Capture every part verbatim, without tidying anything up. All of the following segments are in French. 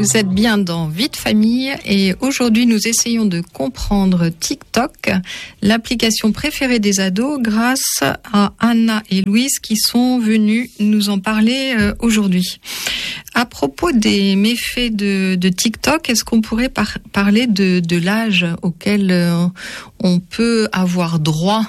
Vous êtes bien dans Vie de famille et aujourd'hui nous essayons de comprendre TikTok, l'application préférée des ados, grâce à Anna et Louise qui sont venues nous en parler aujourd'hui. À propos des méfaits de, de TikTok, est-ce qu'on pourrait par- parler de, de l'âge auquel euh, on peut avoir droit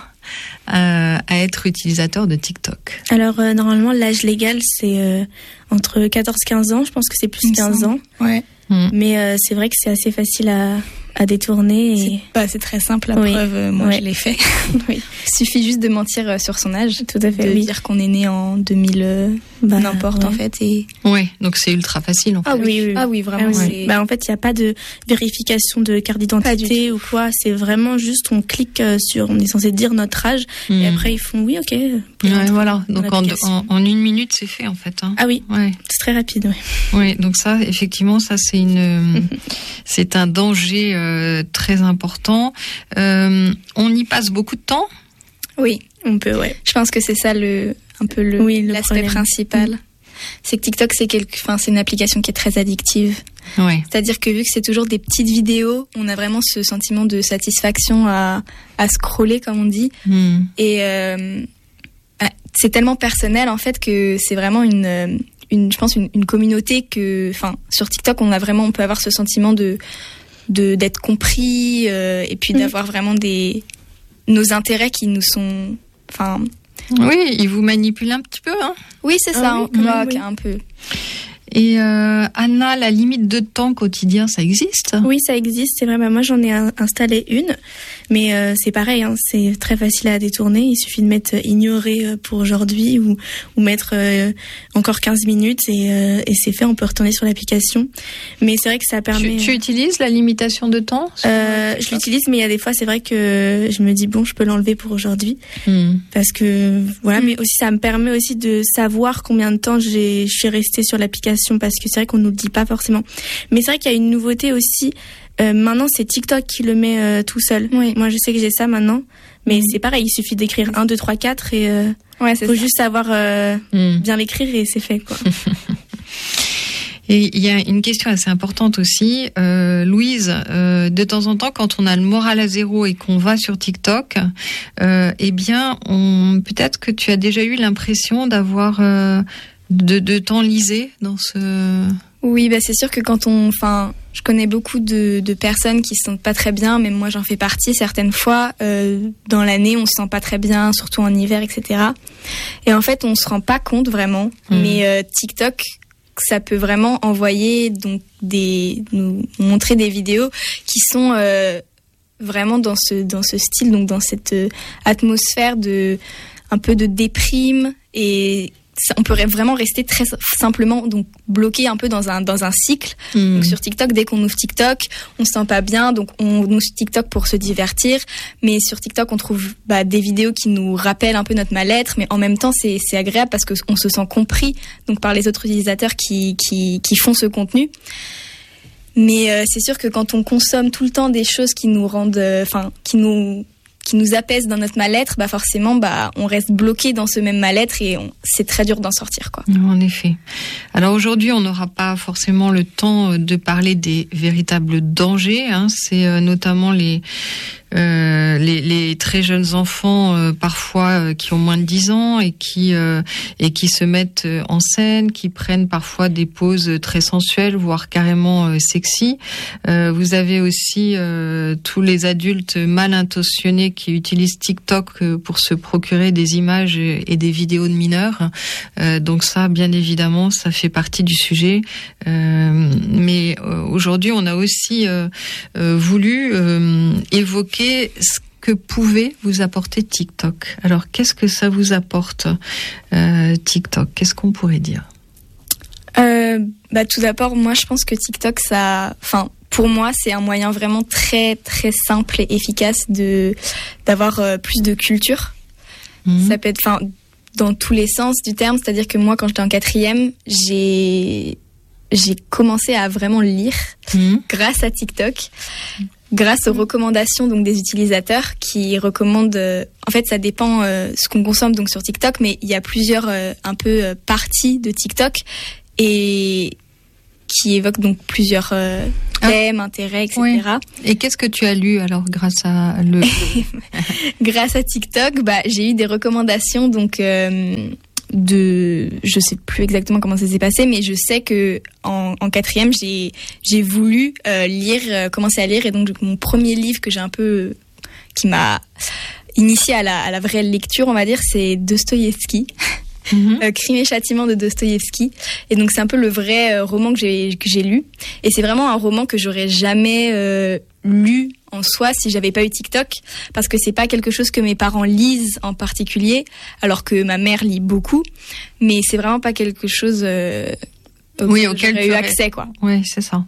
à, à être utilisateur de TikTok? Alors euh, normalement l'âge légal c'est euh, entre quatorze quinze ans, je pense que c'est plus quinze ans. Ouais. Mmh. Mais euh, c'est vrai que c'est assez facile à, à détourner. Et... C'est, bah, c'est très simple, la oui. preuve, moi ouais. je l'ai fait. Oui. Il suffit juste de mentir sur son âge. Tout à fait, de oui. dire qu'on est né en deux mille, euh, bah, n'importe ouais. en fait. Et... Oui, donc c'est ultra facile en fait. Ah oui, oui, oui. Ah oui vraiment. Ah oui. C'est... Bah, en fait, il n'y a pas de vérification de carte d'identité ou quoi. C'est vraiment juste, on clique sur, on est censé dire notre âge mmh. et après ils font oui, ok. Ouais, voilà, donc en, en, en une minute c'est fait en fait. Hein. Ah oui, ouais. C'est très rapide. Oui, ouais, donc ça, effectivement, ça c'est une, c'est un danger euh, très important. Euh, on y passe beaucoup de temps. Oui, on peut, ouais. Je pense que c'est ça le, un peu le, oui, le l'aspect problème. principal. Mmh. C'est que TikTok, c'est quelque, enfin, c'est une application qui est très addictive. Ouais. C'est-à-dire que vu que c'est toujours des petites vidéos, on a vraiment ce sentiment de satisfaction à, à scroller, comme on dit. Mmh. Et euh, c'est tellement personnel en fait que c'est vraiment une, une je pense une, une communauté que, enfin, sur TikTok, on a vraiment, on peut avoir ce sentiment de, de d'être compris euh, et puis mmh. d'avoir vraiment des nos intérêts qui nous sont, enfin. Oui, ils vous manipulent un petit peu, hein. Oui, c'est ça, ah, on oui, croque oui. un peu. Et euh, Anna, la limite de temps quotidien, ça existe ? Oui, ça existe, c'est vrai. Bah, moi, j'en ai un, installé une, mais euh, c'est pareil, hein, c'est très facile à détourner. Il suffit de mettre « ignorer » pour aujourd'hui ou, ou mettre euh, encore quinze minutes et, euh, et c'est fait, on peut retourner sur l'application. Mais c'est vrai que ça permet... Tu, tu utilises la limitation de temps ? euh, Je l'utilise, mais il y a des fois, c'est vrai que je me dis, bon, je peux l'enlever pour aujourd'hui. Mmh. Parce que, voilà, mmh. mais aussi, ça me permet aussi de savoir combien de temps j'ai, je suis restée sur l'application. Parce que c'est vrai qu'on nous le dit pas forcément. Mais c'est vrai qu'il y a une nouveauté aussi. Euh, maintenant, c'est TikTok qui le met euh, tout seul. Oui. Moi, je sais que j'ai ça maintenant. Mais mmh. c'est pareil, il suffit d'écrire un, deux, trois, quatre et euh, ouais, c'est faut ça. juste savoir euh, mmh. bien l'écrire et c'est fait, quoi. Et il y a une question assez importante aussi. Euh, Louise, euh, de temps en temps, quand on a le moral à zéro et qu'on va sur TikTok, euh, eh bien, on, peut-être que tu as déjà eu l'impression d'avoir... Euh, De, de t'enliser dans ce... Oui, bah c'est sûr que quand on... Enfin, je connais beaucoup de, de personnes qui se sentent pas très bien, même moi j'en fais partie certaines fois. Euh, dans l'année, on se sent pas très bien, surtout en hiver, et cetera. Et en fait, on se rend pas compte vraiment. Mmh. Mais euh, TikTok, ça peut vraiment envoyer, donc des, nous montrer des vidéos qui sont euh, vraiment dans ce, dans ce style, donc dans cette euh, atmosphère de un peu de déprime et... on pourrait vraiment rester très simplement donc bloqué un peu dans un dans un cycle. Mmh. Donc sur TikTok, dès qu'on ouvre TikTok, on se sent pas bien, donc on ouvre TikTok pour se divertir. Mais sur TikTok, on trouve bah, des vidéos qui nous rappellent un peu notre mal-être, mais en même temps, c'est c'est agréable parce que on se sent compris donc par les autres utilisateurs qui qui qui font ce contenu. Mais euh, c'est sûr que quand on consomme tout le temps des choses qui nous rendent, enfin, euh, qui nous qui nous apaise dans notre mal-être, bah forcément, bah on reste bloqué dans ce même mal-être et on, c'est très dur d'en sortir, quoi. En effet. Alors aujourd'hui, on n'aura pas forcément le temps de parler des véritables dangers. Hein. C'est euh, notamment les euh, les, les très jeunes enfants, euh, parfois euh, qui ont moins de dix ans et qui euh, et qui se mettent en scène, qui prennent parfois des poses très sensuelles, voire carrément euh, sexy. Euh, vous avez aussi euh, tous les adultes mal intentionnés qui utilisent TikTok pour se procurer des images et des vidéos de mineurs. Euh, donc ça, bien évidemment, ça fait partie du sujet. Euh, mais euh, aujourd'hui, on a aussi euh, euh, voulu euh, évoquer ce que pouvait vous apporter TikTok. Alors, qu'est-ce que ça vous apporte, euh, TikTok ? Qu'est-ce qu'on pourrait dire ? euh, bah, tout d'abord, moi, je pense que TikTok, ça... Enfin, pour moi, c'est un moyen vraiment très, très simple et efficace de, d'avoir euh, plus de culture. Mmh. Ça peut être, enfin, dans tous les sens du terme. C'est-à-dire que moi, quand j'étais en quatrième, j'ai, j'ai commencé à vraiment lire mmh. grâce à TikTok, grâce aux recommandations donc des utilisateurs qui recommandent. Euh, en fait, ça dépend euh, ce qu'on consomme donc sur TikTok, mais il y a plusieurs euh, un peu euh, parties de TikTok et qui évoque donc plusieurs euh, thèmes, ah. intérêts, et cetera. Oui. Et qu'est-ce que tu as lu alors grâce à le grâce à TikTok, bah j'ai eu des recommandations donc euh, de, je sais plus exactement comment ça s'est passé, mais je sais que en, en quatrième j'ai j'ai voulu euh, lire, euh, commencer à lire, et donc mon premier livre que j'ai un peu qui m'a initié à la à la vraie lecture, on va dire, c'est Dostoïevski. Mm-hmm. Euh, Crime et châtiment de Dostoïevski, et donc c'est un peu le vrai euh, roman que j'ai que j'ai lu, et c'est vraiment un roman que j'aurais jamais euh, lu en soi si j'avais pas eu TikTok, parce que c'est pas quelque chose que mes parents lisent en particulier, alors que ma mère lit beaucoup, mais c'est vraiment pas quelque chose euh, oui, auquel j'aurais eu accès, quoi. Oui, c'est ça.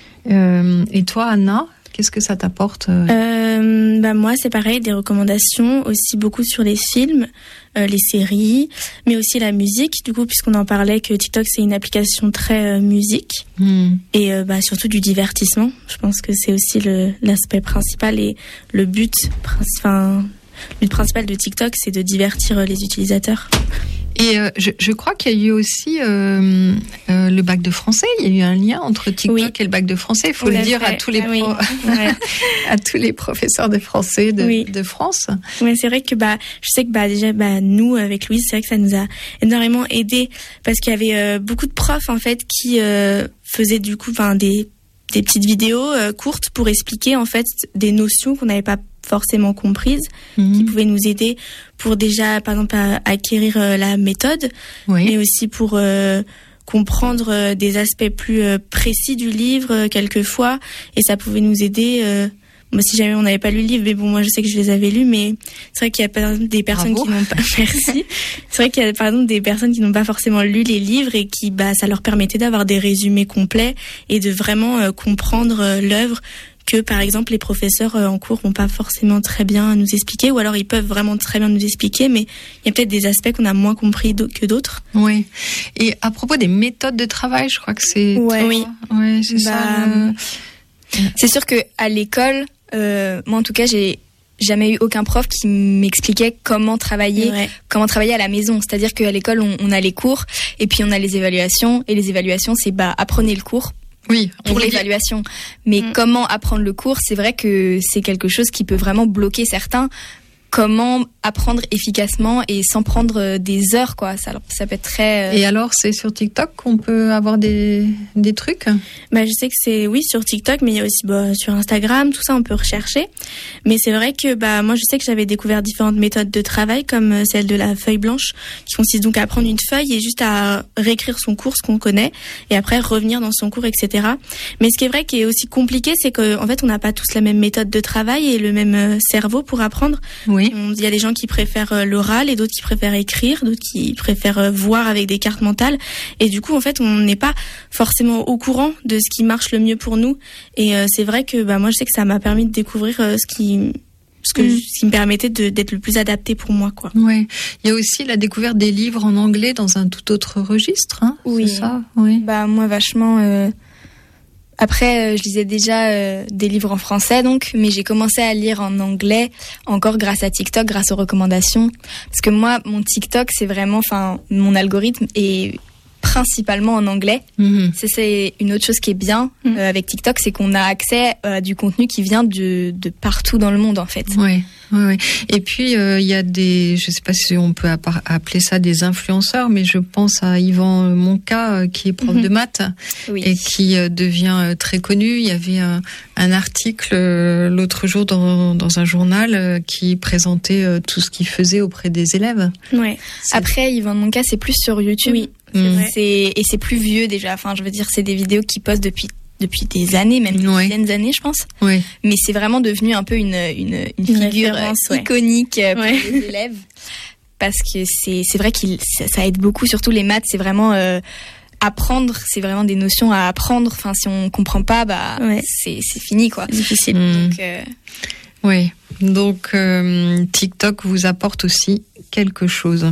Euh, et toi, Anna, qu'est-ce que ça t'apporte euh, bah moi, c'est pareil, des recommandations aussi beaucoup sur les films, euh, les séries, mais aussi la musique. Du coup, puisqu'on en parlait, que TikTok c'est une application très euh, musique mm. et euh, bah surtout du divertissement. Je pense que c'est aussi le l'aspect principal et le but, enfin, le but principal de TikTok, c'est de divertir les utilisateurs. Et euh, je, je crois qu'il y a eu aussi euh, euh, le bac de français. Il y a eu un lien entre TikTok oui. et le bac de français. Il faut le dire à tous les ah, oui. pro... ouais. à tous les professeurs de français de, oui. de France. Ouais, c'est vrai que bah je sais que bah déjà bah nous avec Louise, c'est vrai que ça nous a énormément aidé, parce qu'il y avait euh, beaucoup de profs en fait qui euh, faisaient du coup enfin des des petites vidéos euh, courtes pour expliquer en fait des notions qu'on n'avait pas forcément comprises, mmh. qui pouvaient nous aider pour déjà, par exemple, à acquérir euh, la méthode, oui. mais aussi pour euh, comprendre euh, des aspects plus euh, précis du livre, euh, quelquefois, et ça pouvait nous aider. Euh, moi, si jamais on n'avait pas lu le livre, mais bon, moi, je sais que je les avais lus, mais c'est vrai qu'il y a par exemple des personnes Bravo. qui n'ont pas, merci. C'est vrai qu'il y a par exemple des personnes qui n'ont pas forcément lu les livres et qui, bah, ça leur permettait d'avoir des résumés complets et de vraiment euh, comprendre euh, l'œuvre, que par exemple les professeurs en cours vont pas forcément très bien nous expliquer, ou alors ils peuvent vraiment très bien nous expliquer, mais il y a peut-être des aspects qu'on a moins compris que d'autres. Oui. Et à propos des méthodes de travail, je crois que c'est ouais. toi. Oui. Ouais, c'est bah, ça. Le... C'est sûr que à l'école, euh, moi en tout cas, j'ai jamais eu aucun prof qui m'expliquait comment travailler, ouais. comment travailler à la maison. C'est-à-dire qu'à l'école, on, on a les cours et puis on a les évaluations, et les évaluations, c'est bah apprenez le cours. Oui, pour l'évaluation. Mais mmh. comment apprendre le cours, c'est vrai que c'est quelque chose qui peut vraiment bloquer certains. Comment apprendre efficacement et sans prendre des heures, quoi. Ça, ça peut être très... Et alors, c'est sur TikTok qu'on peut avoir des, des trucs ? Bah, je sais que c'est, oui, sur TikTok, mais il y a aussi bah, sur Instagram, tout ça, on peut rechercher. Mais c'est vrai que bah, moi, je sais que j'avais découvert différentes méthodes de travail, comme celle de la feuille blanche, qui consiste donc à prendre une feuille et juste à réécrire son cours, ce qu'on connaît, et après revenir dans son cours, et cetera. Mais ce qui est vrai, qui est aussi compliqué, c'est qu'en fait, on n'a pas tous la même méthode de travail et le même cerveau pour apprendre. Oui. Il y a des gens qui préfèrent l'oral et d'autres qui préfèrent écrire, d'autres qui préfèrent voir avec des cartes mentales. Et du coup, en fait, on n'est pas forcément au courant de ce qui marche le mieux pour nous. Et euh, c'est vrai que bah, moi, je sais que ça m'a permis de découvrir euh, ce qui... Ce, que, mmh. ce qui me permettait de, d'être le plus adapté pour moi, quoi. Ouais. Il y a aussi la découverte des livres en anglais dans un tout autre registre, hein, oui. c'est ça ? Oui. Bah, moi, vachement... Euh... Après, euh, je lisais déjà euh, des livres en français, donc, mais j'ai commencé à lire en anglais, encore grâce à TikTok, grâce aux recommandations. Parce que moi, mon TikTok, c'est vraiment, enfin, mon algorithme est principalement en anglais. Mmh. C'est, c'est une autre chose qui est bien mmh. euh, avec TikTok, c'est qu'on a accès à du contenu qui vient de, de partout dans le monde, en fait. Oui. Oui, oui. Et puis il euh, y a des, je sais pas si on peut appeler ça des influenceurs, mais je pense à Yvan Monca euh, qui est prof mmh. de maths oui. et qui euh, devient euh, très connu. Il y avait un, un article euh, l'autre jour dans, dans un journal euh, qui présentait euh, tout ce qu'il faisait auprès des élèves. Ouais. Après Yvan Monca, c'est plus sur YouTube. Oui. C'est mmh. c'est, et c'est plus vieux déjà. Enfin, je veux dire, c'est des vidéos qui postent depuis depuis des années, même des ouais. dizaines d'années, je pense. Ouais. Mais c'est vraiment devenu un peu une, une, une figure ouais. iconique pour ouais. les élèves. Parce que c'est, c'est vrai que ça, ça aide beaucoup, surtout les maths, c'est vraiment euh, apprendre, c'est vraiment des notions à apprendre. Enfin, si on comprend pas, bah, ouais. c'est, c'est fini, quoi. C'est difficile. Mmh. Donc, euh... oui. Donc, euh, TikTok vous apporte aussi quelque chose.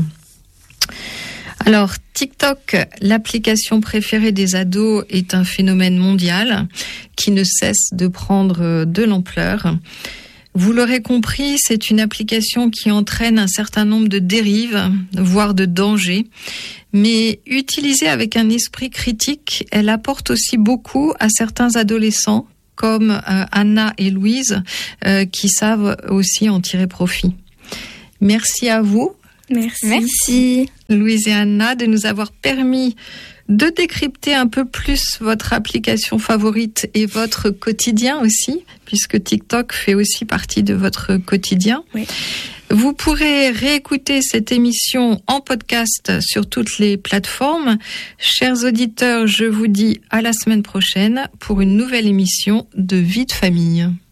Alors, TikTok, l'application préférée des ados, est un phénomène mondial qui ne cesse de prendre de l'ampleur. Vous l'aurez compris, c'est une application qui entraîne un certain nombre de dérives, voire de dangers. Mais utilisée avec un esprit critique, elle apporte aussi beaucoup à certains adolescents, comme euh, Anna et Louise, euh, qui savent aussi en tirer profit. Merci à vous. Merci. Merci. Louise et Anna, de nous avoir permis de décrypter un peu plus votre application favorite et votre quotidien aussi, puisque TikTok fait aussi partie de votre quotidien. Oui. Vous pourrez réécouter cette émission en podcast sur toutes les plateformes. Chers auditeurs, je vous dis à la semaine prochaine pour une nouvelle émission de Vie de famille.